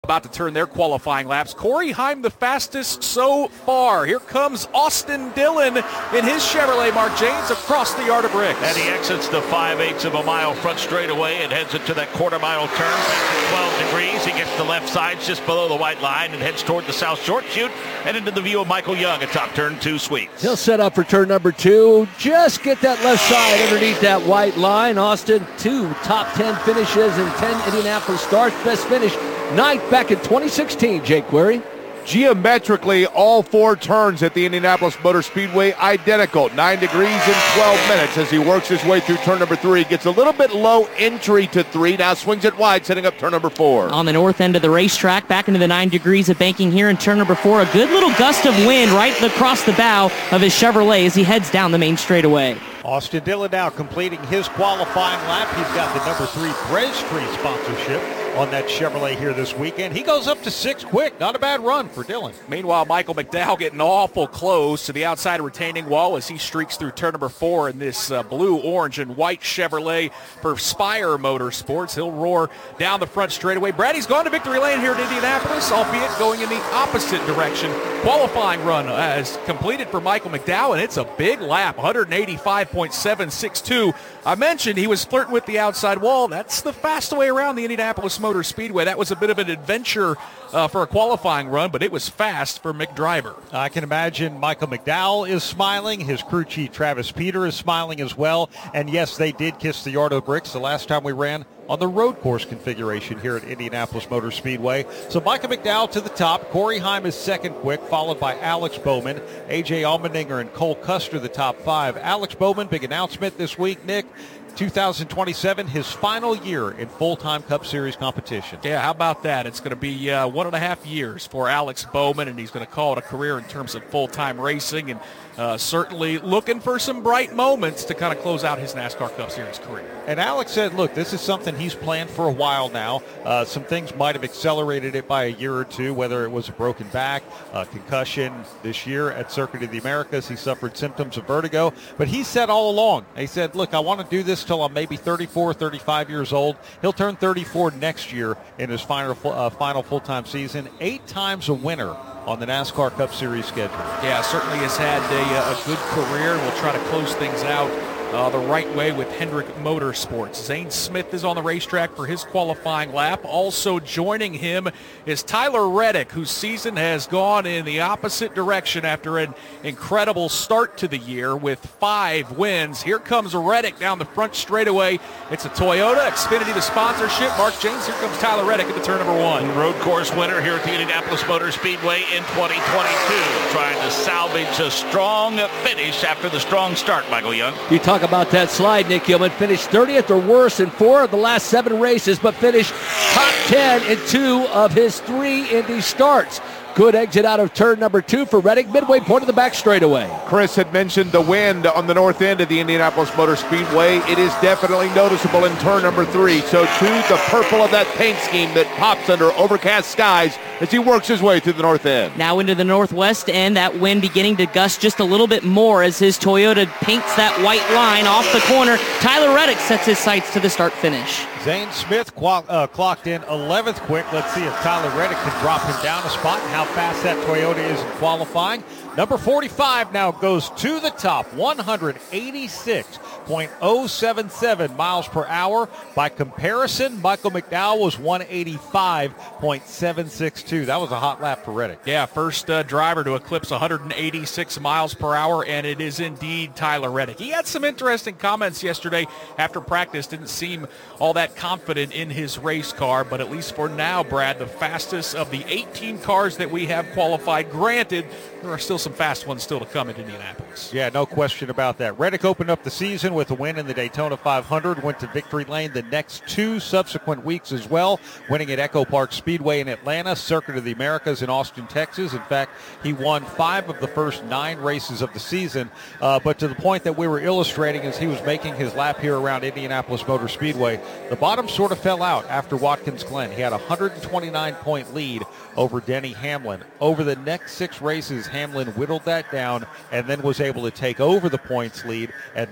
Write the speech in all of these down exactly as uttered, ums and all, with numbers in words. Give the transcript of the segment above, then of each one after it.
about to turn their qualifying laps. Corey Heim the fastest so far. Here comes Austin Dillon in his Chevrolet Mark James across the yard of bricks. And he exits the five-eighths of a mile front straightaway and heads into that quarter-mile turn. Back to twelve degrees. He gets the left side just below the white line and heads toward the south short chute and into the view of Michael Young atop turn two sweeps. He'll set up for turn number two. Just get that left side underneath that white line. Austin, two top ten finishes and ten Indianapolis starts. Best finish ninth back in twenty sixteen, Jake Query. Geometrically, all four turns at the Indianapolis Motor Speedway identical. Nine degrees in twelve minutes as he works his way through turn number three. Gets a little bit low entry to three. Now swings it wide, setting up turn number four. On the north end of the racetrack, back into the nine degrees of banking here in turn number four. A good little gust of wind right across the bow of his Chevrolet as he heads down the main straightaway. Austin Dillon now completing his qualifying lap. He's got the number three Brez Street sponsorship on that Chevrolet here this weekend. He goes up to six quick. Not a bad run for Dillon. Meanwhile, Michael McDowell getting awful close to the outside retaining wall as he streaks through turn number four in this uh, blue, orange, and white Chevrolet for Spire Motorsports. He'll roar down the front straightaway. Brady's gone to victory lane here at Indianapolis, albeit going in the opposite direction. Qualifying run has completed for Michael McDowell, and it's a big lap, one eighty-five point seven six two. I mentioned he was flirting with the outside wall. That's the fast way around the Indianapolis Motor Speedway. That was a bit of an adventure uh, for a qualifying run, but it was fast for McDriver. I can imagine Michael McDowell is smiling. His crew chief, Travis Peter, is smiling as well. And yes, they did kiss the yard of bricks the last time we ran on the road course configuration here at Indianapolis Motor Speedway. So Michael McDowell to the top. Corey Heim is second quick, followed by Alex Bowman, A J Allmendinger, and Cole Custer, the top five. Alex Bowman, big announcement this week, Nick. two thousand twenty-seven, his final year in full-time Cup Series competition. Yeah, how about that? It's going to be uh, one and a half years for Alex Bowman, and he's going to call it a career in terms of full-time racing, and uh, certainly looking for some bright moments to kind of close out his NASCAR Cup Series career. And Alex said, look, this is something he's planned for a while now. Uh, some things might have accelerated it by a year or two, whether it was a broken back, uh, concussion. This year at Circuit of the Americas, he suffered symptoms of vertigo. But he said all along, he said, look, I want to do this till I'm maybe thirty-four, thirty-five years old. He'll turn thirty-four next year in his final, uh, final full-time season. Eight times a winner on the NASCAR Cup Series schedule. Yeah, certainly has had a, a good career. We'll try to close things out uh, the right way with Hendrick Motorsports. Zane Smith is on the racetrack for his qualifying lap. Also joining him is Tyler Reddick, whose season has gone in the opposite direction after an incredible start to the year with five wins. Here comes Reddick down the front straightaway. It's a Toyota, Xfinity the sponsorship. Mark James, here comes Tyler Reddick at the turn number one. Road course winner here at the Indianapolis Motor Speedway in twenty twenty-two. Trying to salvage a strong finish after the strong start, Michael Young. You talk about that slide, Nick Gilman. Finished thirtieth or worse in four of the last seven races, but finished top ten in two of his three Indy starts. Good exit out of turn number two for Reddick, midway point of the back straightaway. Chris had mentioned the wind on the north end of the Indianapolis Motor Speedway. It is definitely noticeable in turn number three. So too, the purple of that paint scheme that pops under overcast skies as he works his way through the north end. Now into the northwest end, that wind beginning to gust just a little bit more as his Toyota paints that white line off the corner. Tyler Reddick sets his sights to the start finish. Zane Smith qu- uh, clocked in eleventh quick. Let's see if Tyler Reddick can drop him down a spot and how fast that Toyota is in qualifying. Number forty-five now goes to the top, one eighty-six point oh seven seven miles per hour. By comparison, Michael McDowell was one eighty-five point seven six two. That was a hot lap for Reddick. Yeah, first uh, driver to eclipse one eighty-six miles per hour, and it is indeed Tyler Reddick. He had some interesting comments yesterday after practice. Didn't seem all that confident in his race car, but at least for now, Brad, the fastest of the eighteen cars that we have qualified. Granted, there are still some fast ones still to come in Indianapolis. Yeah, no question about that. Reddick opened up the season with a win in the Daytona five hundred, went to victory lane the next two subsequent weeks as well, winning at Echo Park Speedway in Atlanta, Circuit of the Americas in Austin, Texas. In fact, he won five of the first nine races of the season, uh, but to the point that we were illustrating as he was making his lap here around Indianapolis Motor Speedway, the bottom sort of fell out after Watkins Glen. He had a one twenty-nine point lead over Denny Hamlin. Over the next six races, Hamlin whittled that down and then was able to take over the points lead, and now his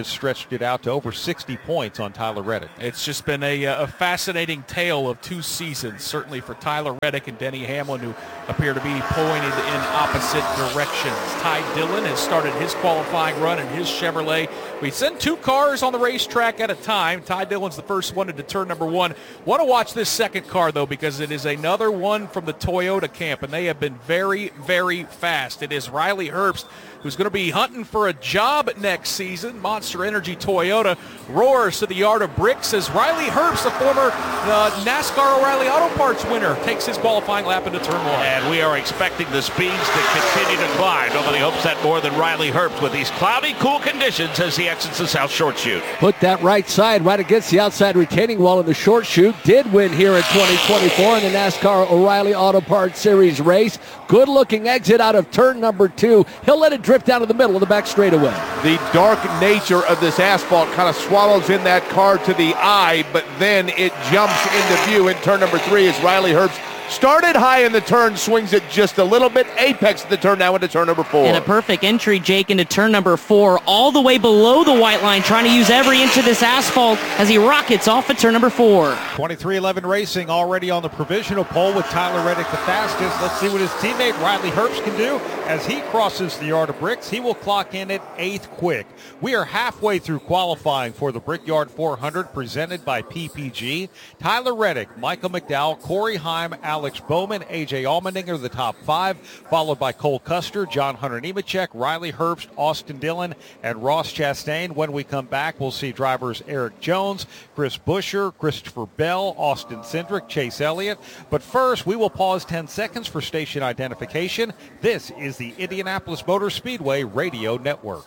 has stretched it out to over sixty points on Tyler Reddick. It's just been a, a fascinating tale of two seasons, certainly for Tyler Reddick and Denny Hamlin, who appear to be pointed in opposite directions. Ty Dillon has started his qualifying run in his Chevrolet. We send two cars on the racetrack at a time. Ty Dillon's the first one into turn number one. Want to watch this second car, though, because it is another one from the Toyota camp, and they have been very, very fast. It is Riley Herbst, who's going to be hunting for a job next season. Monster Energy Toyota roars to the yard of bricks as Riley Herbst, a former uh, NASCAR O'Reilly Auto Parts winner, takes his qualifying lap into turn one. And we are expecting the speeds to continue to climb. Nobody hopes that more than Riley Herbst with these cloudy, cool conditions as he exits the South Short Chute. Put that right side right against the outside retaining wall in the short chute. Did win here in twenty twenty-four in the NASCAR O'Reilly Auto Parts Series race. Good-looking exit out of turn number two. He'll let it drift down to the middle of the back straightaway. The dark nature of this asphalt kind of swallows in that car to the eye, but then it jumps into view in turn number three as Riley Herbst started high in the turn, swings it just a little bit, apex of the turn now into turn number four. And a perfect entry, Jake, into turn number four, all the way below the white line, trying to use every inch of this asphalt as he rockets off at turn number four. twenty-three eleven Racing already on the provisional pole with Tyler Reddick the fastest. Let's see what his teammate Riley Herbst can do as he crosses the yard of bricks. He will clock in at eighth quick. We are halfway through qualifying for the Brickyard four hundred presented by P P G. Tyler Reddick, Michael McDowell, Corey Heim, Alex Bowman, A J Allmendinger, the top five, followed by Cole Custer, John Hunter Nemechek, Riley Herbst, Austin Dillon, and Ross Chastain. When we come back, we'll see drivers Eric Jones, Chris Buescher, Christopher Bell, Austin Cindric, Chase Elliott. But first, we will pause ten seconds for station identification. This is the Indianapolis Motor Speedway Radio Network.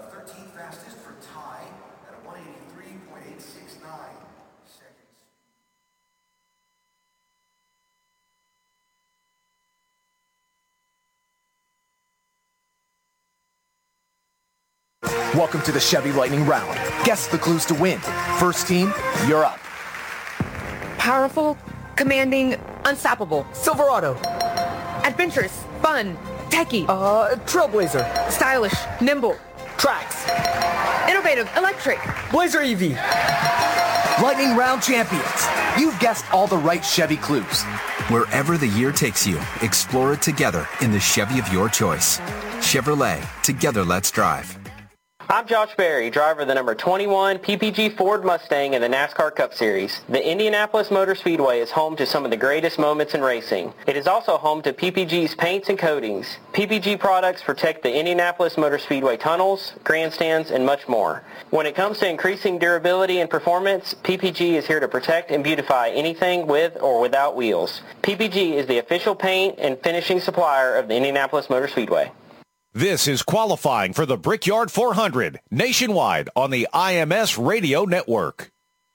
Welcome to the Chevy Lightning Round. Guess the clues to win. First team, you're up. Powerful, commanding, unstoppable. Silverado. Adventurous, fun, techie. Uh, Trailblazer. Stylish, nimble. Trax. Innovative, electric. Blazer E V. Lightning Round champions. You've guessed all the right Chevy clues. Wherever the year takes you, explore it together in the Chevy of your choice. Chevrolet, together let's drive. I'm Josh Berry, driver of the number twenty-one P P G Ford Mustang in the NASCAR Cup Series. The Indianapolis Motor Speedway is home to some of the greatest moments in racing. It is also home to P P G's paints and coatings. P P G products protect the Indianapolis Motor Speedway tunnels, grandstands, and much more. When it comes to increasing durability and performance, P P G is here to protect and beautify anything with or without wheels. P P G is the official paint and finishing supplier of the Indianapolis Motor Speedway. This is qualifying for the Brickyard four hundred nationwide on the I M S Radio Network.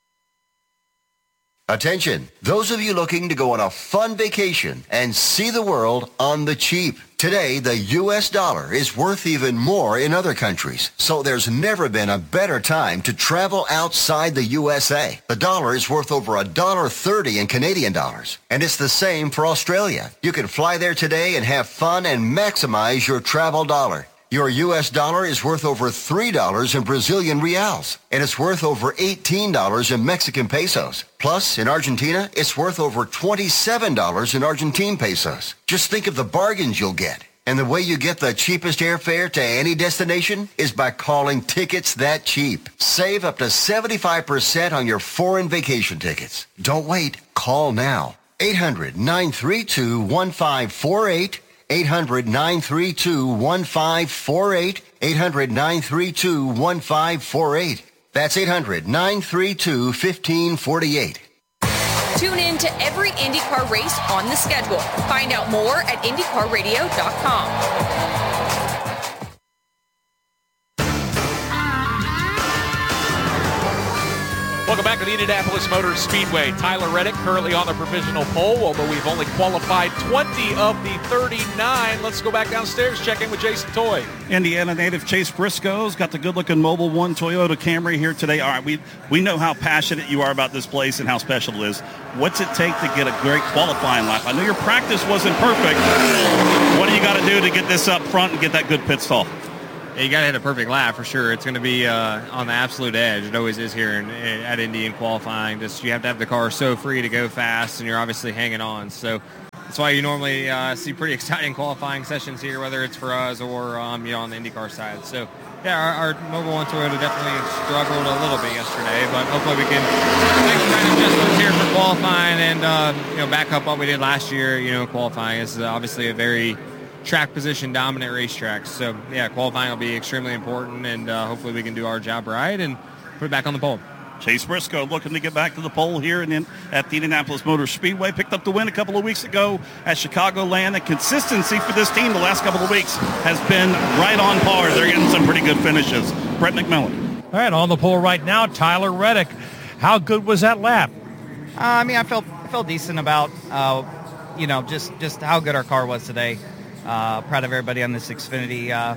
Attention, those of you looking to go on a fun vacation and see the world on the cheap. Today, the U S dollar is worth even more in other countries, so there's never been a better time to travel outside the U S A. The dollar is worth over one dollar thirty in Canadian dollars, and it's the same for Australia. You can fly there today and have fun and maximize your travel dollar. Your U S dollar is worth over three dollars in Brazilian reals, and it's worth over eighteen dollars in Mexican pesos. Plus, in Argentina, it's worth over twenty-seven dollars in Argentine pesos. Just think of the bargains you'll get. And the way you get the cheapest airfare to any destination is by calling Tickets That Cheap. Save up to seventy-five percent on your foreign vacation tickets. Don't wait. Call now. eight hundred, nine three two, one five four eight. eight hundred, nine three two, one five four eight. eight hundred, nine three two, one five four eight. That's eight hundred, nine three two, one five four eight. Tune in to every IndyCar race on the schedule. Find out more at Indy Car Radio dot com. Welcome back to the Indianapolis Motor Speedway. Tyler Reddick currently on the provisional pole, although we've only qualified twenty of the thirty-nine. Let's go back downstairs, check in with Jason Toy. Indiana native Chase Briscoe's got the good-looking Mobile One Toyota Camry here today. All right, we we know how passionate you are about this place and how special it is. What's it take to get a great qualifying lap? I know your practice wasn't perfect. What do you got to do to get this up front and get that good pit stall? you got to hit a perfect lap for sure. It's going to be uh, on the absolute edge. It always is here in, at Indy in qualifying. Just you have to have the car so free to go fast, and you're obviously hanging on. So that's why you normally uh, see pretty exciting qualifying sessions here, whether it's for us or um, you know, on the IndyCar side. So yeah, our, our Mobil one Toyota definitely struggled a little bit yesterday, but hopefully we can make the right adjustments here for qualifying and uh, you know, back up what we did last year. You know, qualifying is obviously a very track position dominant racetrack. So yeah, qualifying will be extremely important, and uh, hopefully we can do our job right and put it back on the pole. Chase Briscoe looking to get back to the pole here and then at the Indianapolis Motor Speedway. Picked up the win a couple of weeks ago at Chicagoland. The consistency for this team the last couple of weeks has been right on par. They're getting some pretty good finishes. Brett McMillan. All right, on the pole right now, Tyler Reddick. How good was that lap? Uh, I mean, I felt I felt decent about, uh, you know, just, just how good our car was today. Uh, proud of everybody on this Xfinity, uh,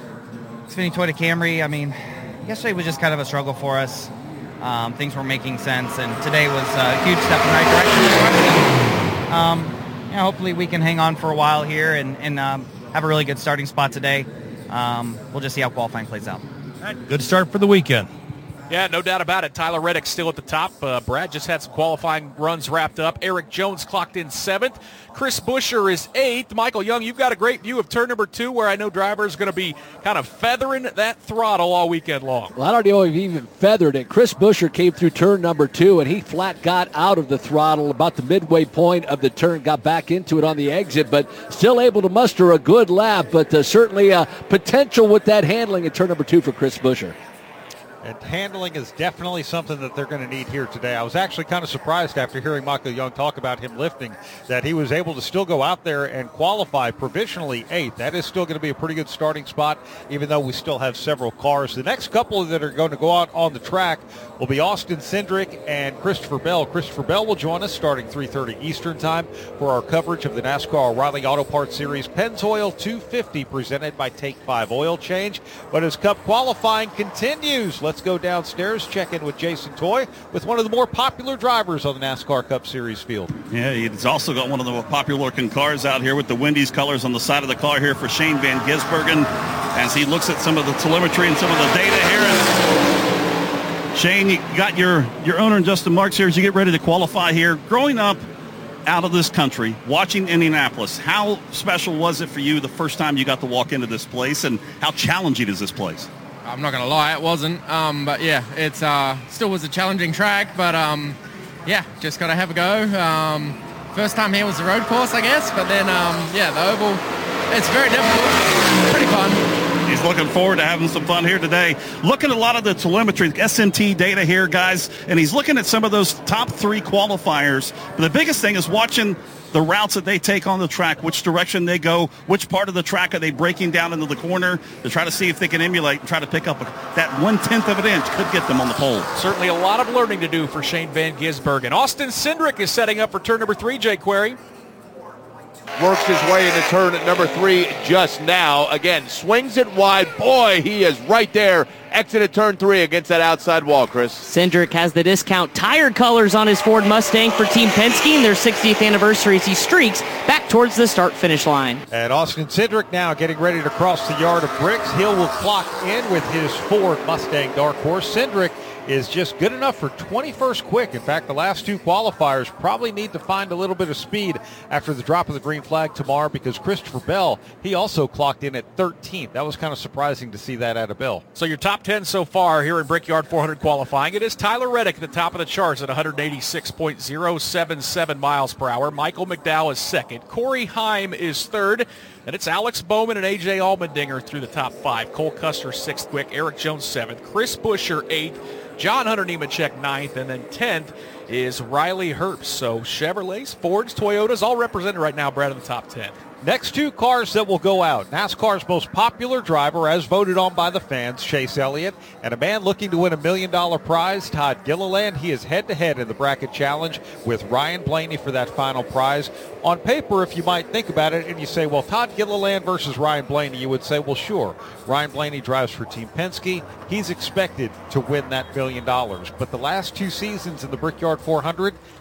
Xfinity Toyota Camry. I mean, yesterday was just kind of a struggle for us. Um, things were making sense, and today was a huge step in the right direction. Um, you know, hopefully we can hang on for a while here and, and um, have a really good starting spot today. Um, we'll just see how qualifying plays out. All right, good start for the weekend. Yeah, no doubt about it. Tyler Reddick still at the top. Uh, Brad just had some qualifying runs wrapped up. Eric Jones clocked in seventh. Chris Buescher is eighth. Michael Young, you've got a great view of turn number two, where I know drivers are going to be kind of feathering that throttle all weekend long. Well, I don't know if he even feathered it. Chris Buescher came through turn number two, and he flat got out of the throttle about the midway point of the turn, got back into it on the exit, but still able to muster a good lap, but uh, certainly uh, potential with that handling in turn number two for Chris Buescher. And handling is definitely something that they're going to need here today. I was actually kind of surprised after hearing Michael Young talk about him lifting that he was able to still go out there and qualify provisionally eighth. That is still going to be a pretty good starting spot, even though we still have several cars. The next couple that are going to go out on the track will be Austin Cindric and Christopher Bell. Christopher Bell will join us starting three thirty Eastern time for our coverage of the NASCAR O'Reilly Auto Parts Series Pennzoil two fifty presented by Take five Oil Change. But as Cup qualifying continues, let's go downstairs, check in with Jason Toy with one of the more popular drivers on the NASCAR Cup Series field. Yeah, he's also got one of the more popular-looking cars out here with the Wendy's colors on the side of the car here for Shane Van Gisbergen as he looks at some of the telemetry and some of the data here. And Shane, you got your, your owner and Justin Marks here as you get ready to qualify here. Growing up out of this country, watching Indianapolis, how special was it for you the first time you got to walk into this place, and how challenging is this place? I'm not going to lie, it wasn't. Um, but, yeah, it's uh, still was a challenging track. But, um, yeah, just got to have a go. Um, first time here was the road course, I guess. But then, um, yeah, the oval, it's very difficult. Pretty fun. He's looking forward to having some fun here today. Looking at a lot of the telemetry, S M T data here, guys. And he's looking at some of those top three qualifiers. But the biggest thing is watching the routes that they take on the track, which direction they go, which part of the track are they breaking down into the corner to try to see if they can emulate and try to pick up a, that one-tenth of an inch could get them on the pole. Certainly a lot of learning to do for Shane Van Gisbergen. Austin Cindric is setting up for turn number three, Jay Query. Works his way into turn at number three just now. Again, swings it wide. Boy, he is right there. Exited turn three against that outside wall, Chris. Cindric has the discount tire colors on his Ford Mustang for Team Penske in their sixtieth anniversary as he streaks back towards the start-finish line. And Austin Cindric now getting ready to cross the yard of bricks. Hill will clock in with his Ford Mustang Dark Horse. Cindric is just good enough for twenty-first quick. In fact, the last two qualifiers probably need to find a little bit of speed after the drop of the green flag tomorrow, because Christopher Bell, he also clocked in at thirteenth. That was kind of surprising to see that out of Bell. So your top ten so far here in Brickyard four hundred qualifying. It is Tyler Reddick at the top of the charts at one eighty-six point oh seven seven miles per hour. Michael McDowell is second. Corey Heim is third. And it's Alex Bowman and A J Allmendinger through the top five. Cole Custer sixth quick. Eric Jones seventh. Chris Buescher eighth. John Hunter Nemechek ninth, and then tenth is Riley Herbst. So Chevrolets, Fords, Toyotas, all represented right now, Brad, in the top ten. Next two cars that will go out. NASCAR's most popular driver, as voted on by the fans, Chase Elliott, and a man looking to win a million dollar prize, Todd Gilliland. He is head-to-head in the bracket challenge with Ryan Blaney for that final prize. On paper, if you might think about it, and you say, well, Todd Gilliland versus Ryan Blaney, you would say, well, sure. Ryan Blaney drives for Team Penske. He's expected to win that million dollars. But the last two seasons in the Brickyard four hundred,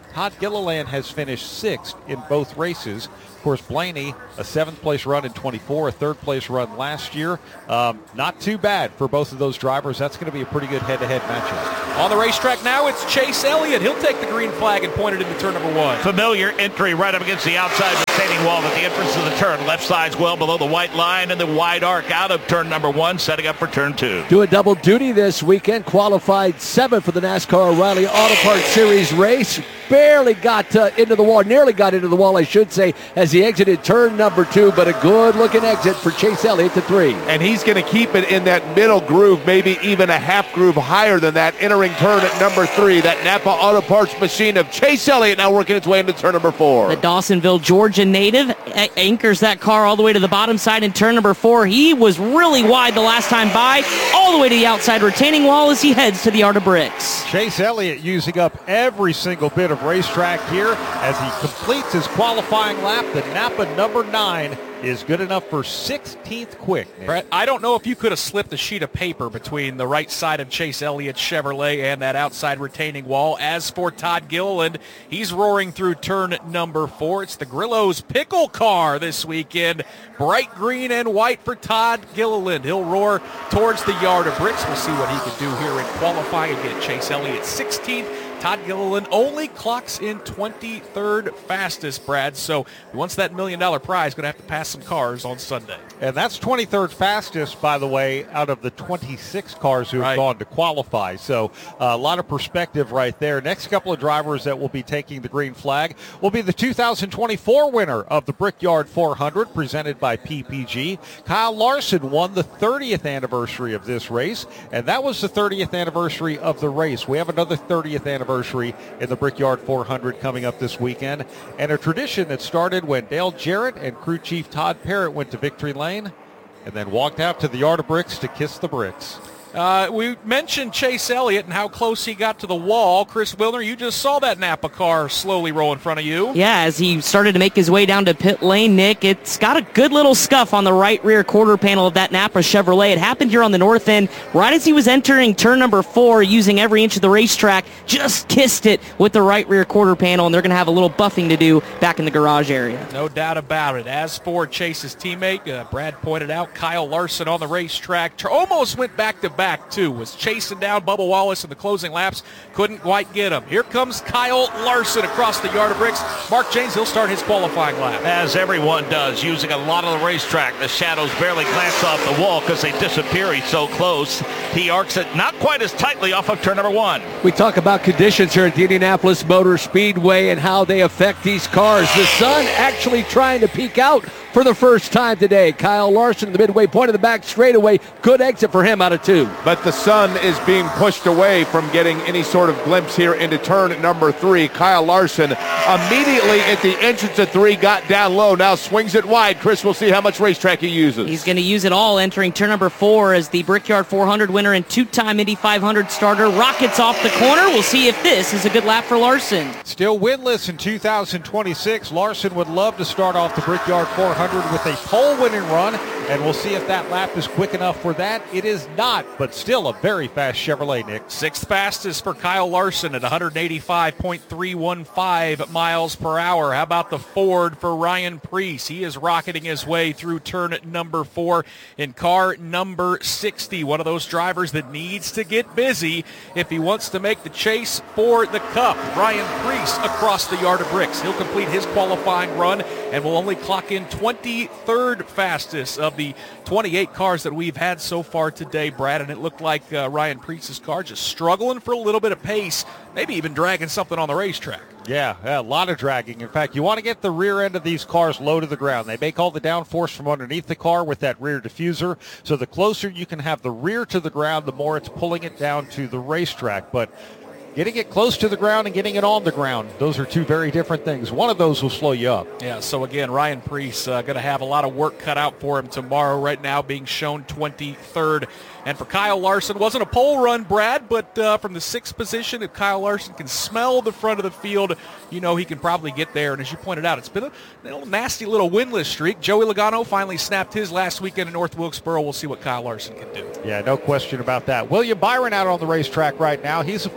Todd Gilliland has finished sixth in both races. Of course, Blaney, a seventh-place run in twenty-four, a third-place run last year. Um, not too bad for both of those drivers. That's going to be a pretty good head-to-head matchup. On the racetrack now, it's Chase Elliott. He'll take the green flag and point it into turn number one. Familiar entry right up against the outside retaining wall at the entrance of the turn. Left side's well below the white line and the wide arc out of turn number one, setting up for turn two. Doing double duty this weekend. Qualified seventh for the NASCAR O'Reilly Auto Parts Series race. Barely got uh, into the wall, nearly got into the wall, I should say, as he exited turn number two, but a good-looking exit for Chase Elliott to three. And he's going to keep it in that middle groove, maybe even a half groove higher than that, entering turn at number three. That Napa Auto Parts machine of Chase Elliott now working its way into turn number four. The Dawsonville, Georgia native a- anchors that car all the way to the bottom side in turn number four. He was really wide the last time by, all the way to the outside retaining wall as he heads to the Yard of Bricks. Chase Elliott using up every single bit of racetrack here as he completes his qualifying lap. The Napa number nine is good enough for sixteenth quick. Nick. Brett, I don't know if you could have slipped a sheet of paper between the right side of Chase Elliott's Chevrolet and that outside retaining wall. As for Todd Gilliland, he's roaring through turn number four. It's the Grillo's Pickle Car this weekend. Bright green and white for Todd Gilliland. He'll roar towards the Yard of Bricks. We'll see what he can do here in qualifying. Again, Chase Elliott sixteenth. Todd Gilliland only clocks in twenty-third fastest, Brad. So he wants that million dollar prize. Going to have to pass some cars on Sunday. And that's twenty-third fastest, by the way, out of the twenty-six cars who have Right. gone to qualify. So uh, a lot of perspective right there. Next couple of drivers that will be taking the green flag will be the two thousand twenty-four winner of the Brickyard four hundred presented by P P G. Kyle Larson won the thirtieth anniversary of this race, and that was the thirtieth anniversary of the race. We have another thirtieth anniversary in the Brickyard four hundred coming up this weekend, and a tradition that started when Dale Jarrett and crew chief Todd Parrott went to Victory Lane and then walked out to the Yard of Bricks to kiss the bricks. Uh, we mentioned Chase Elliott and how close he got to the wall. Chris Wilner, you just saw that Napa car slowly roll in front of you. Yeah, as he started to make his way down to pit lane, Nick, it's got a good little scuff on the right rear quarter panel of that Napa Chevrolet. It happened here on the north end right as he was entering turn number four, using every inch of the racetrack, just kissed it with the right rear quarter panel, and they're going to have a little buffing to do back in the garage area. No doubt about it. As for Chase's teammate, uh, Brad pointed out, Kyle Larson on the racetrack tr- almost went back to back too, was chasing down Bubba Wallace in the closing laps, couldn't quite get him. Here comes Kyle Larson across the Yard of Bricks. Mark James, he'll start his qualifying lap. As everyone does, using a lot of the racetrack. The shadows barely glance off the wall because they disappear. He's so close. He arcs it not quite as tightly off of turn number one. We talk about conditions here at the Indianapolis Motor Speedway and how they affect these cars. The sun actually trying to peek out for the first time today. Kyle Larson, the midway point of the back straightaway. Good exit for him out of two. But the sun is being pushed away from getting any sort of glimpse here into turn number three. Kyle Larson immediately at the entrance of three got down low. Now swings it wide. Chris, we'll see how much racetrack he uses. He's going to use it all entering turn number four as the Brickyard four hundred winner and two-time Indy five hundred starter rockets off the corner. We'll see if this is a good lap for Larson. Still winless in two thousand twenty-six. Larson would love to start off the Brickyard four hundred with a pole-winning run, and we'll see if that lap is quick enough for that. It is not, but still a very fast Chevrolet, Nick. Sixth fastest for Kyle Larson at one eighty-five point three one five miles per hour. How about the Ford for Ryan Preece? He is rocketing his way through turn number four in car number sixty. One of those drivers that needs to get busy if he wants to make the chase for the Cup. Ryan Preece across the Yard of Bricks. He'll complete his qualifying run and will only clock in twenty-third fastest of the twenty-eight cars that we've had so far today, Brad, and it looked like uh, Ryan Preece's car just struggling for a little bit of pace, maybe even dragging something on the racetrack. Yeah, yeah, a lot of dragging. In fact, you want to get the rear end of these cars low to the ground. They make all the downforce from underneath the car with that rear diffuser, so the closer you can have the rear to the ground, the more it's pulling it down to the racetrack. But getting it close to the ground and getting it on the ground, those are two very different things. One of those will slow you up. Yeah, so again, Ryan Preece uh, going to have a lot of work cut out for him tomorrow. Right now being shown twenty-third. And for Kyle Larson, wasn't a pole run, Brad, but uh, from the sixth position, if Kyle Larson can smell the front of the field, you know he can probably get there. And as you pointed out, it's been a little nasty little winless streak. Joey Logano finally snapped his last weekend in North Wilkesboro. We'll see what Kyle Larson can do. Yeah, no question about that. William Byron out on the racetrack right now. He's a former winner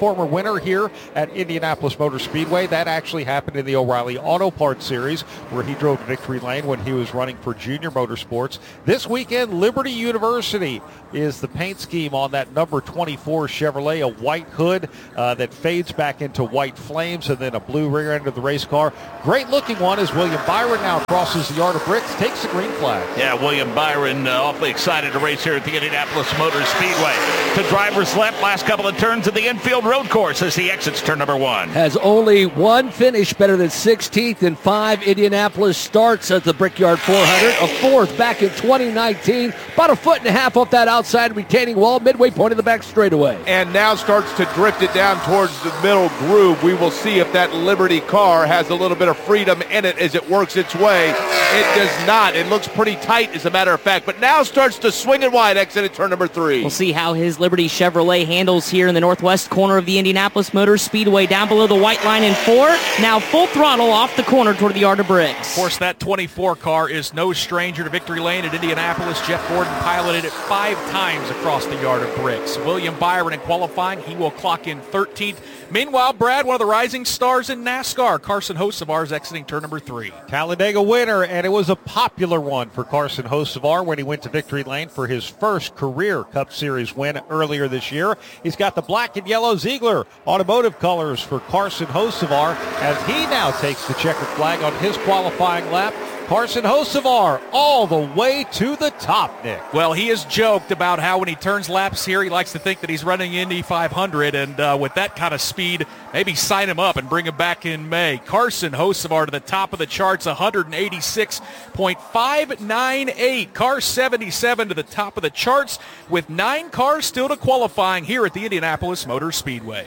winner here at Indianapolis Motor Speedway. That actually happened in the O'Reilly Auto Parts Series, where he drove to victory lane when he was running for Junior Motorsports. This weekend, Liberty University is the paint scheme on that number twenty-four Chevrolet, a white hood uh, that fades back into white flames, and then a blue rear end of the race car. Great looking one as William Byron now crosses the yard of bricks, takes the green flag. Yeah, William Byron uh, awfully excited to race here at the Indianapolis Motor Speedway. To driver's left, last couple of turns of the infield road course as he exits turn number one. Has only one finish, better than sixteenth in five Indianapolis starts at the Brickyard four hundred. A fourth back in twenty nineteen. About a foot and a half off that outside retaining wall, midway point of the back straightaway. And now starts to drift it down towards the middle groove. We will see if that Liberty car has a little bit of freedom in it as it works its way. It does not. It looks pretty tight, as a matter of fact, but now starts to swing it wide, exit at turn number three. We'll see how his Liberty Chevrolet handles here in the northwest corner of the Indianapolis Motor Speedway, down below the white line in four. Now full throttle off the corner toward the yard of bricks. Of course, that twenty-four car is no stranger to victory lane at Indianapolis. Jeff Gordon piloted it five times across the yard of bricks. William Byron in qualifying, he will clock in thirteenth. Meanwhile, Brad, one of the rising stars in NASCAR, Carson Hocevar, exiting turn number three. Talladega winner, and it was a popular one for Carson Hocevar when he went to victory lane for his first career Cup Series win earlier this year. He's got the black and yellow Ziegler automotive colors for Carson Hocevar as he now takes the checkered flag on his qualifying lap. Carson Hocevar all the way to the top, Nick. Well, he has joked about how when he turns laps here, he likes to think that he's running Indy five hundred, and uh, with that kind of speed, maybe sign him up and bring him back in May. Carson Hocevar to the top of the charts, one eighty-six point five nine eight. Car seventy-seven to the top of the charts with nine cars still to qualifying here at the Indianapolis Motor Speedway.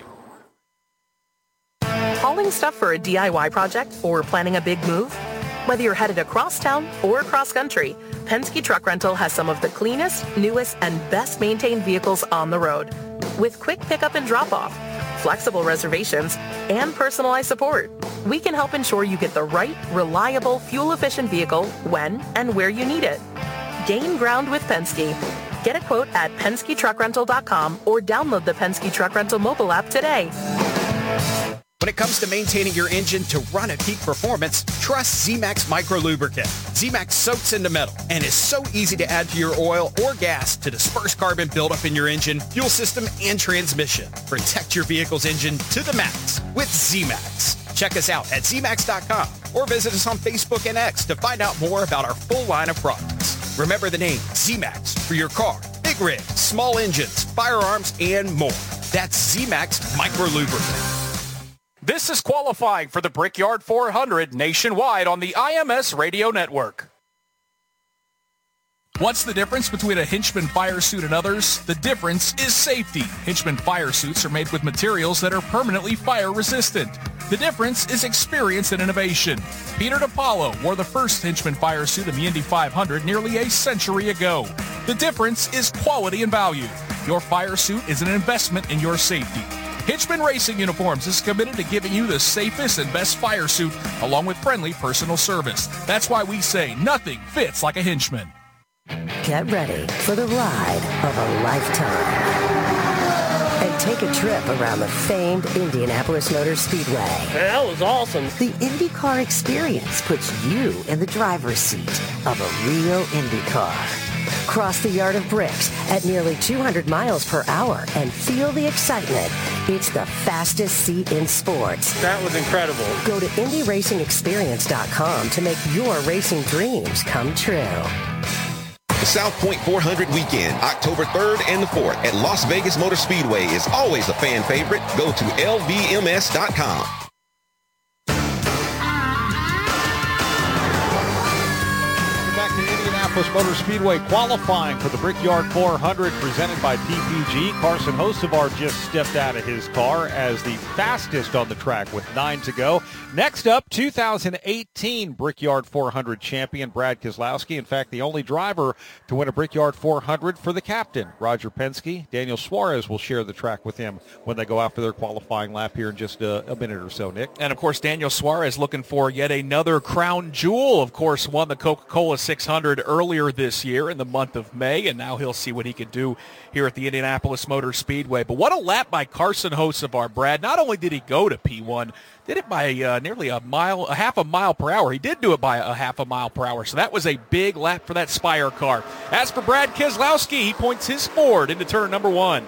Hauling stuff for a D I Y project or planning a big move? Whether you're headed across town or across country, Penske Truck Rental has some of the cleanest, newest, and best maintained vehicles on the road. With quick pickup and drop-off, flexible reservations, and personalized support, we can help ensure you get the right, reliable, fuel-efficient vehicle when and where you need it. Gain ground with Penske. Get a quote at Penske Truck Rental dot com or download the Penske Truck Rental mobile app today. When it comes to maintaining your engine to run at peak performance, trust Z-Max Micro Lubricant. Z-Max soaks into metal and is so easy to add to your oil or gas to disperse carbon buildup in your engine, fuel system, and transmission. Protect your vehicle's engine to the max with Z-Max. Check us out at Z max dot com or visit us on Facebook and X to find out more about our full line of products. Remember the name Z-Max for your car, big rigs, small engines, firearms, and more. That's Z-Max Micro Lubricant. This is qualifying for the Brickyard four hundred nationwide on the I M S Radio Network. What's the difference between a Hinchman fire suit and others? The difference is safety. Hinchman fire suits are made with materials that are permanently fire resistant. The difference is experience and innovation. Peter DiPaolo wore the first Hinchman fire suit in the Indy five hundred nearly a century ago. The difference is quality and value. Your fire suit is an investment in your safety. Hinchman Racing Uniforms is committed to giving you the safest and best fire suit along with friendly personal service. That's why we say nothing fits like a Hinchman. Get ready for the ride of a lifetime. And take a trip around the famed Indianapolis Motor Speedway. That was awesome. The IndyCar experience puts you in the driver's seat of a real Indy car. Cross the yard of bricks at nearly two hundred miles per hour and feel the excitement. It's the fastest seat in sports. That was incredible. Go to Indy Racing Experience dot com to make your racing dreams come true. The South Point four hundred weekend, October third and the fourth at Las Vegas Motor Speedway is always a fan favorite. Go to L V M S dot com. Motor Speedway qualifying for the Brickyard four hundred presented by P P G. Carson Hocevar just stepped out of his car as the fastest on the track with nine to go. Next up, two thousand eighteen Brickyard four hundred champion Brad Keselowski. In fact, the only driver to win a Brickyard four hundred for the captain, Roger Penske. Daniel Suarez will share the track with him when they go out for their qualifying lap here in just a, a minute or so, Nick. And, of course, Daniel Suarez looking for yet another crown jewel. Of course, won the Coca-Cola six hundred early earlier this year in the month of May, and now he'll see what he can do here at the Indianapolis Motor Speedway. But what a lap by Carson Hocevar, Brad. Not only did he go to P one, did it by uh, nearly a mile, a half a mile per hour. He did do it by a half a mile per hour, so that was a big lap for that Spire car. As for Brad Keselowski, he points his Ford into turn number one.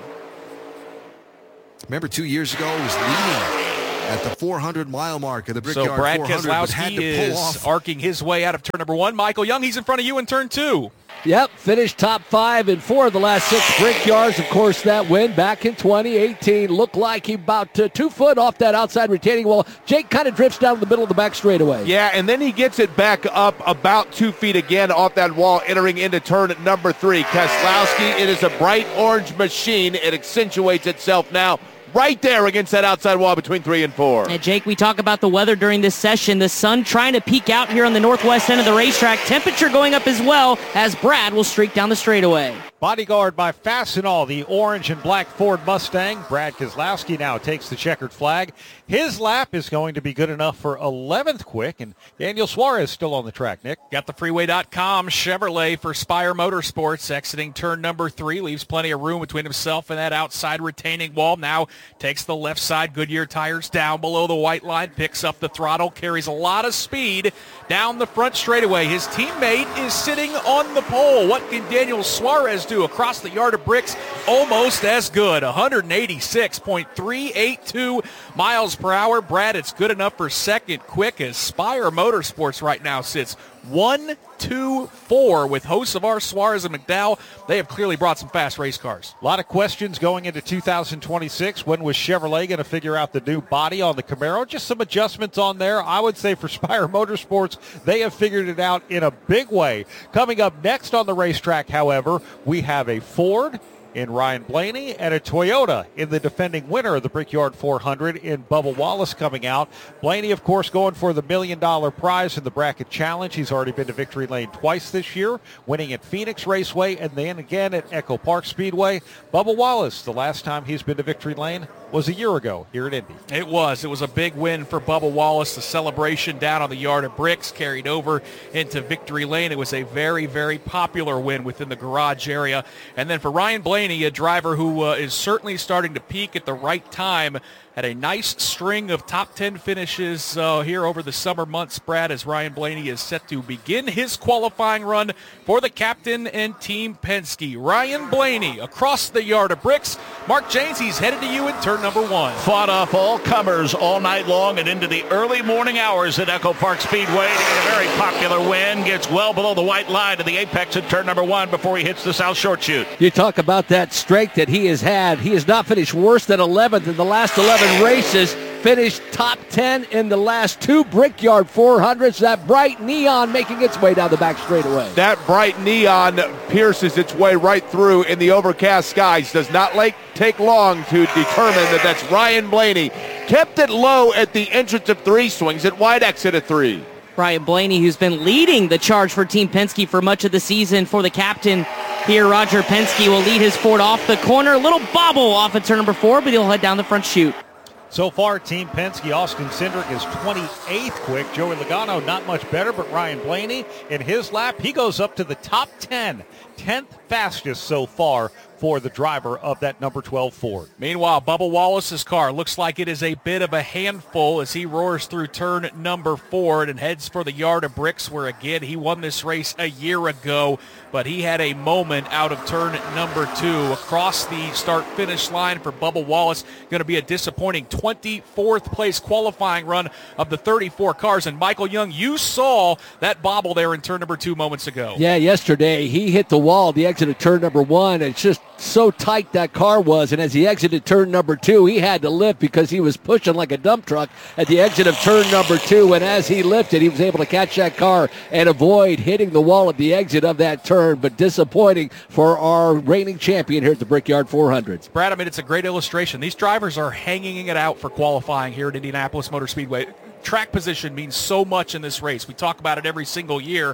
Remember two years ago, he was leading at the four hundred mile mark of the Brickyard So Brad four hundred, Keselowski had to pull is off. arcing his way out of turn number one. Michael Young, he's in front of you in turn two. Yep, finished top five in four of the last six Brickyards. Of course, that win back in twenty eighteen looked like he about uh, two foot off that outside retaining wall. Jake kind of drifts down the middle of the back straightaway. Yeah, and then he gets it back up about two feet again off that wall, entering into turn number three. Keselowski, it is a bright orange machine. It accentuates itself now right there against that outside wall between three and four. And Jake, we talk about the weather during this session. The sun trying to peek out here on the northwest end of the racetrack. Temperature going up as well as Brad will streak down the straightaway. Bodyguard by Fastenal, the orange and black Ford Mustang. Brad Keselowski now takes the checkered flag. His lap is going to be good enough for eleventh quick, and Daniel Suarez still on the track, Nick. Got the freeway dot com Chevrolet for Spire Motorsports exiting turn number three. Leaves plenty of room between himself and that outside retaining wall. Now takes the left side. Goodyear tires down below the white line. Picks up the throttle. Carries a lot of speed down the front straightaway. His teammate is sitting on the pole. What can Daniel Suarez do across the yard of bricks? Almost as good. one eighty-six point three eight two miles per hour. Brad, it's good enough for second quick as Spire Motorsports right now sits one, two, four with Hocevar, Suarez, and McDowell. They have clearly brought some fast race cars. A lot of questions going into two thousand twenty-six. When was Chevrolet going to figure out the new body on the Camaro? Just some adjustments on there. I would say for Spire Motorsports, they have figured it out in a big way. Coming up next on the racetrack, however, we have a Ford in Ryan Blaney and a Toyota in the defending winner of the Brickyard four hundred in Bubba Wallace coming out. Blaney, of course, going for the million dollar prize in the bracket challenge. He's already been to victory lane twice this year, winning at Phoenix Raceway and then again at Echo Park Speedway. Bubba Wallace, the last time he's been to victory lane was a year ago here at Indy. It was. It was a big win for Bubba Wallace. The celebration down on the yard of bricks carried over into victory lane. It was a very, very popular win within the garage area. And then for Ryan Blaney, a driver who uh, is certainly starting to peak at the right time, had a nice string of top ten finishes uh, here over the summer months, Brad, as Ryan Blaney is set to begin his qualifying run for the captain and Team Penske. Ryan Blaney across the yard of bricks. Mark James, he's headed to you in turn number one. Fought off all comers all night long and into the early morning hours at Echo Park Speedway to get a very popular win. Gets well below the white line to the apex at turn number one before he hits the South Short Chute. You talk about that strength that he has had. He has not finished worse than eleventh in the last eleven races. Finished top ten in the last two Brickyard four hundreds. That bright neon making its way down the back straightaway. That bright neon pierces its way right through in the overcast skies. Does not like, take long to determine that that's Ryan Blaney. Kept it low at the entrance of three, swings at wide exit at three. Ryan Blaney, who's been leading the charge for Team Penske for much of the season. For the captain here, Roger Penske will lead his Ford off the corner. A little bobble off at turn number four, but he'll head down the front chute. So far, Team Penske, Austin Cindric is twenty-eighth quick. Joey Logano not much better, but Ryan Blaney in his lap, he goes up to the top ten. tenth fastest so far for the driver of that number twelve Ford. Meanwhile, Bubba Wallace's car looks like it is a bit of a handful as he roars through turn number four and heads for the yard of bricks, where again he won this race a year ago, but he had a moment out of turn number two. Across the start-finish line for Bubba Wallace, going to be a disappointing twenty-fourth place qualifying run of the thirty-four cars. And Michael Young, you saw that bobble there in turn number two moments ago. Yeah, yesterday he hit the wall at the exit of turn number one. It's just so tight that car was, and as he exited turn number two, he had to lift because he was pushing like a dump truck at the exit of turn number two, and as he lifted, he was able to catch that car and avoid hitting the wall at the exit of that turn, but disappointing for our reigning champion here at the Brickyard four hundreds. Brad, I mean, it's a great illustration. These drivers are hanging it out for qualifying here at Indianapolis Motor Speedway. Track position means so much in this race. We talk about it every single year.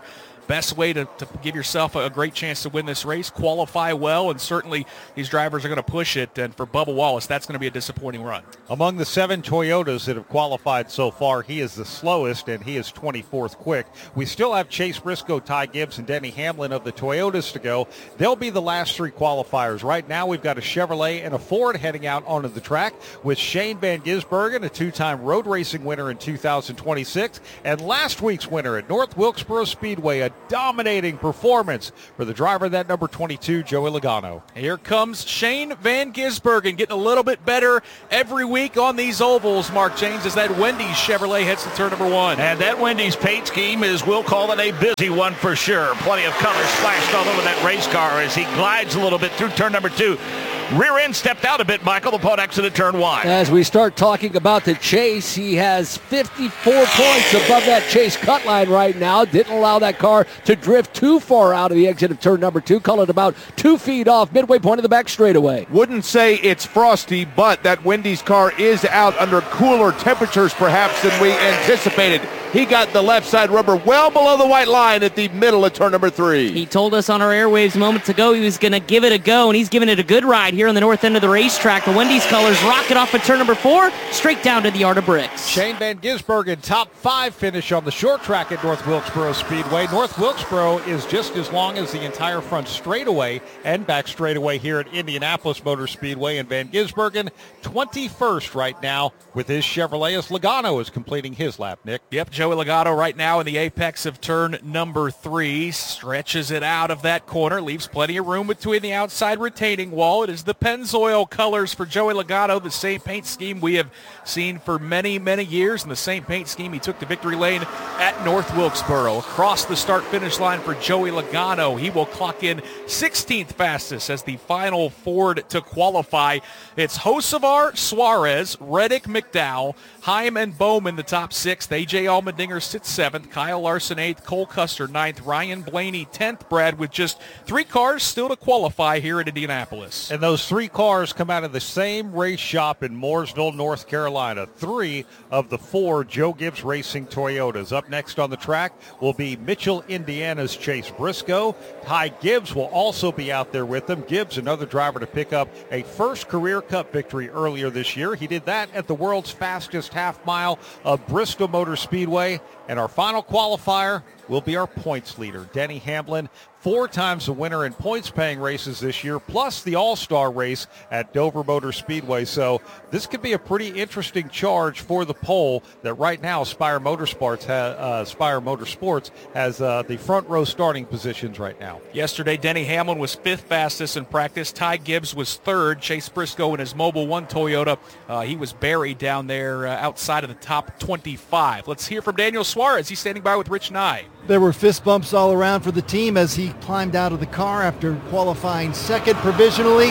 best way to, to give yourself a, a great chance to win this race, qualify well, and certainly these drivers are going to push it. And for Bubba Wallace, that's going to be a disappointing run. Among the seven Toyotas that have qualified so far, he is the slowest, and he is twenty-fourth quick. We still have Chase Briscoe, Ty Gibbs, and Denny Hamlin of the Toyotas to go. They'll be the last three qualifiers. Right now, we've got a Chevrolet and a Ford heading out onto the track with Shane Van Gisbergen, a two-time road racing winner in two thousand twenty-six, and last week's winner at North Wilkesboro Speedway, a dominating performance for the driver, that number twenty-two, Joey Logano. Here comes Shane Van Gisbergen, getting a little bit better every week on these ovals, Mark James, as that Wendy's Chevrolet heads to turn number one. And that Wendy's paint scheme is, we'll call it a busy one for sure. Plenty of colors splashed all over that race car as he glides a little bit through turn number two. Rear end stepped out a bit, Michael, upon exit at turn one. As we start talking about the chase, he has fifty-four points above that chase cut line right now. Didn't allow that car to drift too far out of the exit of turn number two. Call it about two feet off midway point of the back straightaway. Wouldn't say it's frosty, but that Wendy's car is out under cooler temperatures perhaps than we anticipated. He got the left side rubber well below the white line at the middle of turn number three. He told us on our airwaves moments ago he was going to give it a go, and he's giving it a good ride here on the north end of the racetrack. The Wendy's colors rocket off at turn number four, straight down to the Yard of Bricks. Shane Van Gisbergen, top five finish on the short track at North Wilkesboro Speedway. North Wilkesboro is just as long as the entire front straightaway and back straightaway here at Indianapolis Motor Speedway. And Van Gisbergen, twenty-first right now with his Chevrolet as Logano is completing his lap, Nick. Yep, Joey Logano right now in the apex of turn number three, stretches it out of that corner, leaves plenty of room between the outside retaining wall. It is the Pennzoil colors for Joey Logano, the same paint scheme we have seen for many, many years, and the same paint scheme he took to victory lane at North Wilkesboro. Across the start-finish line for Joey Logano, he will clock in sixteenth fastest as the final Ford to qualify. It's Hocevar, Suarez, Reddick, McDowell, Heim, and Bowman the top sixth. A J Allmendinger sits seventh, Kyle Larson eighth, Cole Custer ninth, Ryan Blaney tenth, Brad, with just three cars still to qualify here at Indianapolis. And those three cars come out of the same race shop in Mooresville, North Carolina. Three of the four Joe Gibbs Racing Toyotas. Up next on the track will be Mitchell, Indiana's Chase Briscoe. Ty Gibbs will also be out there with them. Gibbs, another driver to pick up a first career Cup victory earlier this year. He did that at the world's fastest half mile of Bristol Motor Speedway. And our final qualifier will be our points leader, Denny Hamlin, four times the winner in points-paying races this year, plus the All-Star race at Dover Motor Speedway. So this could be a pretty interesting charge for the pole that right now Spire Motorsports, ha- uh, Spire Motorsports has uh, the front row starting positions right now. Yesterday, Denny Hamlin was fifth fastest in practice. Ty Gibbs was third. Chase Briscoe in his Mobil one Toyota, uh, he was buried down there uh, outside of the top twenty-five. Let's hear from Daniel Suarez. He's standing by with Rich Nye. There were fist bumps all around for the team as he climbed out of the car after qualifying second provisionally.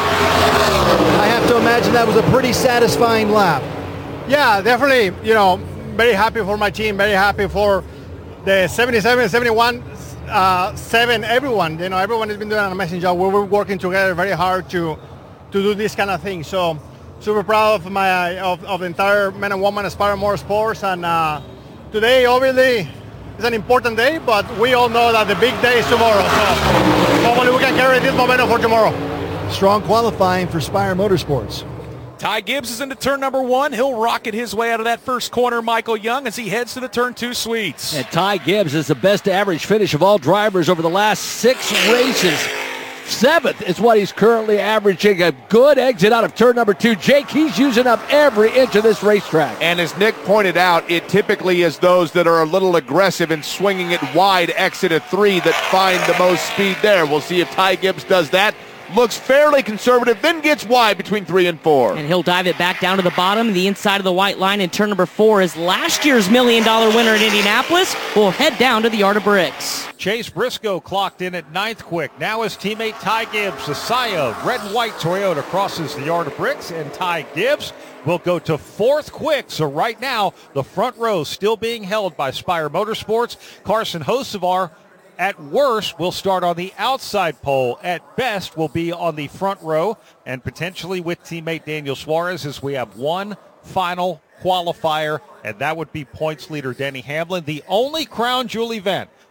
I have to imagine that was a pretty satisfying lap. Yeah, definitely, you know, very happy for my team, very happy for the seventy-seven, seventy-one, uh, seven, everyone. You know, everyone has been doing an amazing job. We were working together very hard to to do this kind of thing. So super proud of my of, of the entire men and women Aspire Motorsports. And uh, today, obviously, it's an important day, but we all know that the big day is tomorrow. So hopefully we can carry this momentum for tomorrow. Strong qualifying for Spire Motorsports. Ty Gibbs is into turn number one. He'll rocket his way out of that first corner, Michael Young, as he heads to the turn two suites. And Ty Gibbs is the best average finish of all drivers over the last six races. Seventh is what he's currently averaging. A good exit out of turn number two. Jake, he's using up every inch of this racetrack. And as Nick pointed out, it typically is those that are a little aggressive and swinging it wide exit at three that find the most speed there. We'll see if Ty Gibbs does that. Looks fairly conservative, then gets wide between three and four. And he'll dive it back down to the bottom, the inside of the white line in turn number four is last year's million dollar winner in Indianapolis. Will head down to the Yard of Bricks. Chase Briscoe clocked in at ninth quick. Now his teammate Ty Gibbs, the Saia red and white Toyota, crosses the Yard of Bricks, and Ty Gibbs will go to fourth quick. So right now, the front row still being held by Spire Motorsports. Carson Hocevar, at worst, will start on the outside pole. At best, will be on the front row, and potentially with teammate Daniel Suarez, as we have one final qualifier, and that would be points leader Denny Hamlin. The only crown jewel event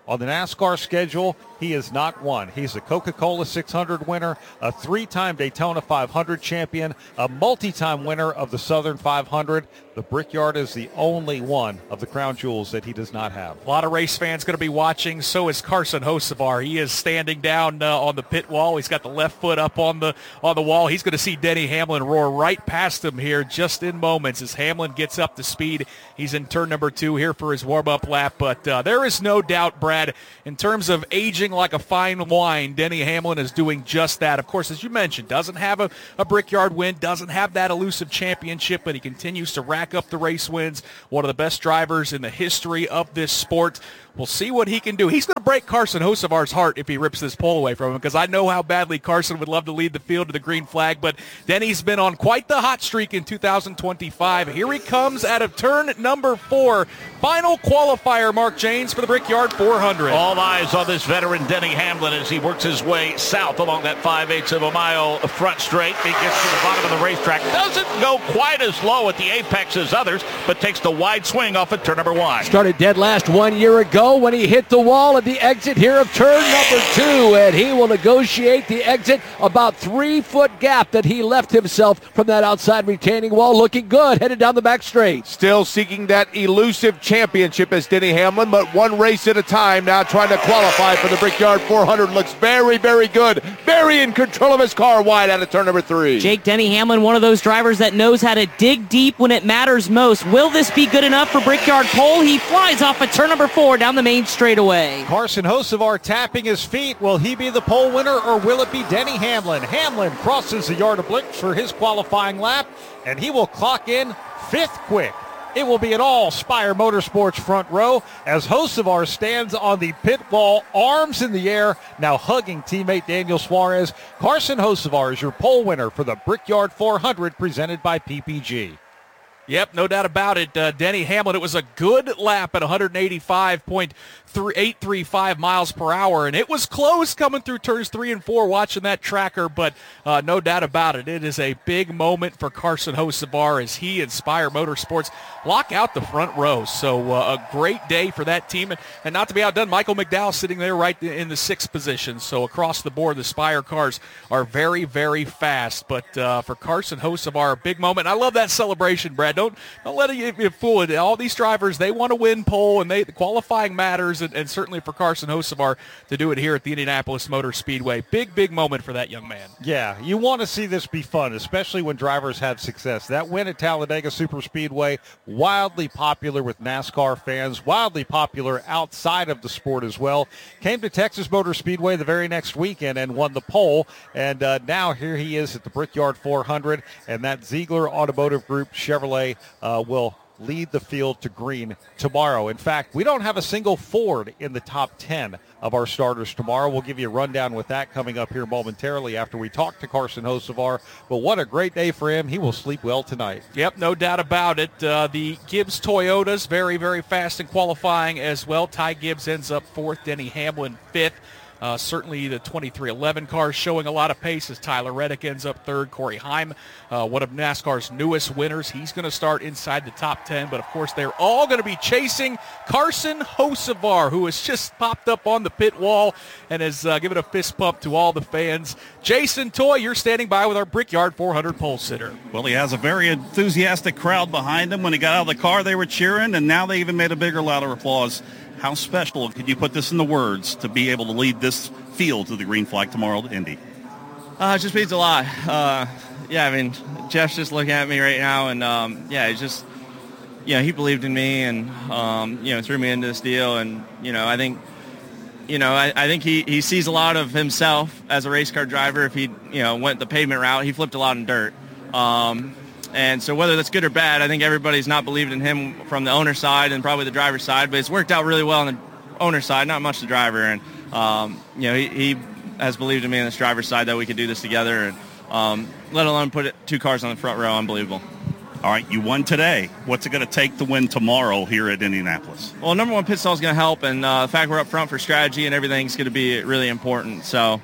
On the NASCAR schedule, he has not won. He's a Coca-Cola six hundred winner, a three-time Daytona five hundred champion, a multi-time winner of the Southern five hundred. The Brickyard is the only one of the crown jewels that he does not have. A lot of race fans going to be watching. So is Carson Hocevar. He is standing down uh, on the pit wall. He's got the left foot up on the on the wall. He's going to see Denny Hamlin roar right past him here just in moments as Hamlin gets up to speed. He's in turn number two here for his warm-up lap. But uh, there is no doubt, Brad, in terms of aging like a fine wine, Denny Hamlin is doing just that. Of course, as you mentioned, doesn't have a, a Brickyard win, doesn't have that elusive championship, but he continues to rack up the race wins. One of the best drivers in the history of this sport. We'll see what he can do. He's going to break Carson Hocevar's heart if he rips this pole away from him, because I know how badly Carson would love to lead the field to the green flag, but Denny's been on quite the hot streak in two thousand twenty-five. Here he comes out of turn number four. Final qualifier, Mark Janes, for the Brickyard four hundred. All eyes on this veteran Denny Hamlin as he works his way south along that five-eighths of a mile front straight. He gets to the bottom of the racetrack. Doesn't go quite as low at the apex as others, but takes the wide swing off at turn number one. Started dead last one year ago when he hit the wall at the exit here of turn number two, and he will negotiate the exit. About three-foot gap that he left himself from that outside retaining wall. Looking good, headed down the back straight. Still seeking that elusive championship as Denny Hamlin, but one race at a time now, trying to qualify for the Brickyard four hundred. Looks very, very good. Very in control of his car, wide out of turn number three. Jake, Denny Hamlin, one of those drivers that knows how to dig deep when it matters most. Will this be good enough for Brickyard pole? He flies off at turn number four down the main straightaway. Carson Hocevar tapping his feet. Will he be the pole winner, or will it be Denny Hamlin? Hamlin crosses the yard of bricks for his qualifying lap, and he will clock in fifth quick. It will be an all Spire Motorsports front row as Hocevar stands on the pit wall, arms in the air, now hugging teammate Daniel Suarez. Carson Hocevar is your pole winner for the Brickyard four hundred presented by P P G. Yep, no doubt about it. Uh, Denny Hamlin, it was a good lap at one eighty-five point eight three five miles per hour, and it was close coming through turns three and four watching that tracker, but uh, no doubt about it. It is a big moment for Carson Hocevar as he and Spire Motorsports lock out the front row. So uh, a great day for that team, and, and not to be outdone, Michael McDowell sitting there right in the sixth position. So across the board, the Spire cars are very, very fast, but uh, for Carson Hocevar, a big moment. I love that celebration, Brad. Don't don't let it you fool it. All these drivers, they want to win pole, and they the qualifying matters, and, and certainly for Carson Hocevar to do it here at the Indianapolis Motor Speedway. Big, big moment for that young man. Yeah, you want to see this be fun, especially when drivers have success. That win at Talladega Superspeedway, wildly popular with NASCAR fans, wildly popular outside of the sport as well. Came to Texas Motor Speedway the very next weekend and won the pole, and uh, now here he is at the Brickyard four hundred, and that Ziegler Automotive Group Chevrolet uh, will lead the field to green tomorrow. In fact, we don't have a single Ford in the top ten of our starters tomorrow. We'll give you a rundown with that coming up here momentarily after we talk to Carson Hocevar. But what a great day for him. He will sleep well tonight. Yep, no doubt about it. Uh, the Gibbs Toyotas, very, very fast in qualifying as well. Ty Gibbs ends up fourth, Denny Hamlin fifth. Uh, certainly the twenty-three eleven cars showing a lot of pace as Tyler Reddick ends up third. Corey Heim, uh, one of NASCAR's newest winners. He's going to start inside the top ten. But, of course, they're all going to be chasing Carson Hocevar, who has just popped up on the pit wall and has uh, given a fist pump to all the fans. Jason Toy, you're standing by with our Brickyard four hundred pole sitter. Well, he has a very enthusiastic crowd behind him. When he got out of the car, they were cheering, and now they even made a bigger, louder applause. How special, could you put this into words, to be able to lead this field to the green flag tomorrow at Indy? Uh, it just means a lot. Uh, yeah, I mean, Jeff's just looking at me right now, and, um, yeah, he just, you know, he believed in me and, um, you know, threw me into this deal. And, you know, I think, you know, I, I think he, he sees a lot of himself as a race car driver. If he, you know, went the pavement route, he flipped a lot in dirt. Um, And so whether that's good or bad, I think everybody's not believed in him from the owner's side and probably the driver's side, but it's worked out really well on the owner's side, not much the driver. And, um, you know, he, he has believed in me on this driver's side that we could do this together, and um, let alone put it, two cars on the front row. Unbelievable. All right, you won today. What's it going to take to win tomorrow here at Indianapolis? Well, number one, pit stall is going to help, and uh, the fact we're up front for strategy and everything is going to be really important. So,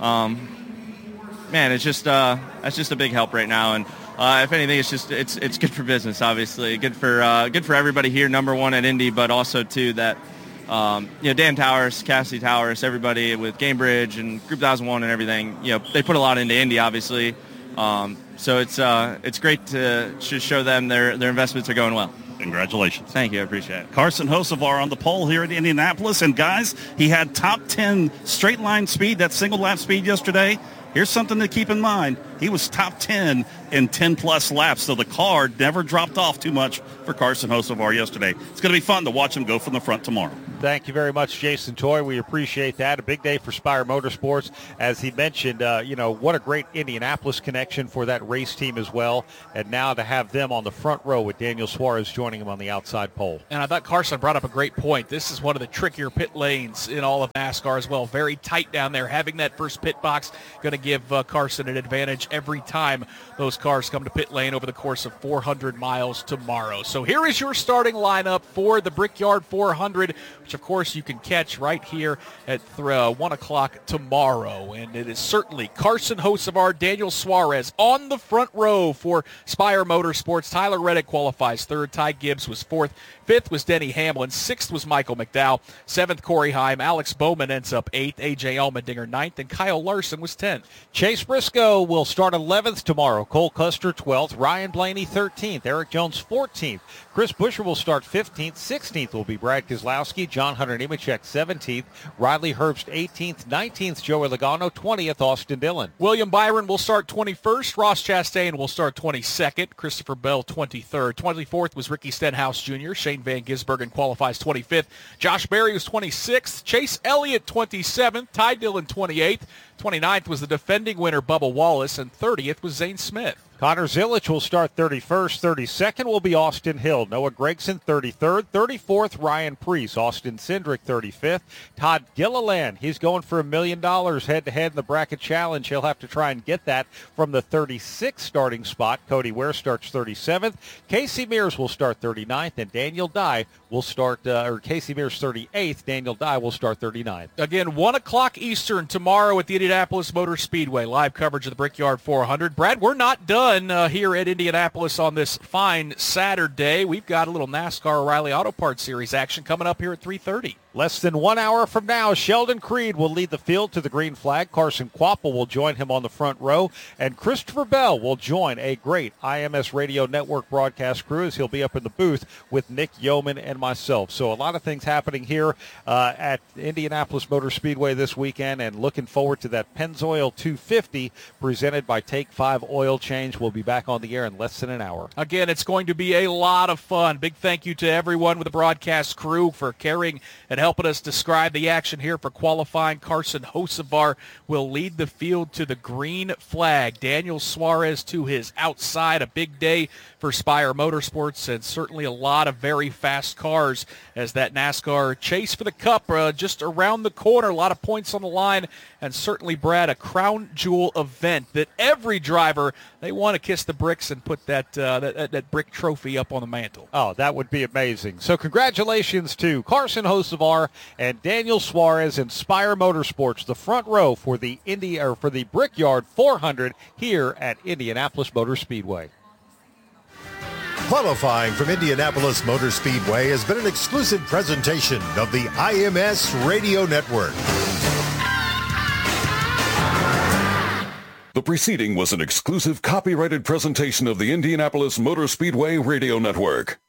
um, man, it's just uh, that's just a big help right now. And Uh, if anything, it's just it's it's good for business. Obviously, good for uh, good for everybody here. Number one at Indy, but also too that um, you know, Dan Towers, Cassidy Towers, everybody with Gamebridge and Group one thousand one and everything, you know, they put a lot into Indy, obviously. Um, so it's uh, it's great to, to show them their, their investments are going well. Congratulations. Thank you. I appreciate it. Carson Hocevar on the pole here at Indianapolis. And, guys, he had top ten straight line speed, that single lap speed yesterday. Here's something to keep in mind. He was top ten in ten-plus laps, so the car never dropped off too much for Carson Hocevar yesterday. It's going to be fun to watch him go from the front tomorrow. Thank you very much, Jason Toy. We appreciate that. A big day for Spire Motorsports. As he mentioned, uh, you know, what a great Indianapolis connection for that race team as well. And now to have them on the front row with Daniel Suarez joining him on the outside pole. And I thought Carson brought up a great point. This is one of the trickier pit lanes in all of NASCAR as well. Very tight down there. Having that first pit box going to give uh, Carson an advantage every time those cars come to pit lane over the course of four hundred miles tomorrow. So here is your starting lineup for the Brickyard four hundred, which of course you can catch right here at uh, one o'clock tomorrow. And it is certainly Carson Hocevar, Daniel Suarez on the front row for Spire Motorsports. Tyler Reddick qualifies third. Ty Gibbs was fourth. Fifth was Denny Hamlin. Sixth was Michael McDowell. Seventh, Corey Heim. Alex Bowman ends up eighth. A J Allmendinger ninth. And Kyle Larson was tenth. Chase Briscoe will start eleventh tomorrow. Cole Custer twelfth. Ryan Blaney thirteenth. Eric Jones fourteenth. Chris Buescher will start fifteenth. sixteenth will be Brad Keselowski. John Hunter Nemechek seventeenth. Riley Herbst eighteenth. nineteenth, Joey Logano. twentieth, Austin Dillon. William Byron will start twenty-first. Ross Chastain will start twenty-second. Christopher Bell twenty-third. twenty-fourth was Ricky Stenhouse Junior Shane Van Gisbergen qualifies twenty-fifth. Josh Berry was twenty-sixth. Chase Elliott twenty-seventh. Ty Dillon twenty-eighth. twenty-ninth was the defending winner Bubba Wallace. And thirtieth was Zane Smith. Connor Zilic will start thirty-first. thirty-second will be Austin Hill. Noah Gragson, thirty-third. thirty-fourth, Ryan Preece. Austin Cindric, thirty-fifth. Todd Gilliland, he's going for a million dollars head-to-head in the bracket challenge. He'll have to try and get that from the thirty-sixth starting spot. Cody Ware starts thirty-seventh. Casey Mears will start thirty-ninth. And Daniel Dye will start, uh, or Casey Mears thirty-eighth. Daniel Dye will start thirty-ninth. Again, one o'clock Eastern tomorrow at the Indianapolis Motor Speedway. Live coverage of the Brickyard four hundred. Brad, we're not done. Uh, here at Indianapolis on this fine Saturday. We've got a little NASCAR O'Reilly Auto Parts Series action coming up here at three thirty. Less than one hour from now, Sheldon Creed will lead the field to the green flag. Carson Quapple will join him on the front row. And Christopher Bell will join a great I M S Radio Network broadcast crew as he'll be up in the booth with Nick Yeoman and myself. So a lot of things happening here uh, at Indianapolis Motor Speedway this weekend, and looking forward to that Pennzoil two fifty presented by Take five Oil Change. We'll be back on the air in less than an hour. Again, it's going to be a lot of fun. Big thank you to everyone with the broadcast crew for carrying and helping us describe the action here for qualifying. Carson Hocevar will lead the field to the green flag. Daniel Suarez to his outside. A big day for Spire Motorsports, and certainly a lot of very fast cars as that NASCAR chase for the Cup uh, just around the corner. A lot of points on the line, and certainly, Brad, a crown jewel event that every driver, they want to kiss the bricks and put that, uh, that, that brick trophy up on the mantle. Oh, that would be amazing. So congratulations to Carson Hocevar and Daniel Suarez in Spire Motorsports, the front row for the Indy or for the Brickyard four hundred here at Indianapolis Motor Speedway. Qualifying from Indianapolis Motor Speedway has been an exclusive presentation of the I M S Radio Network. The preceding was an exclusive copyrighted presentation of the Indianapolis Motor Speedway Radio Network.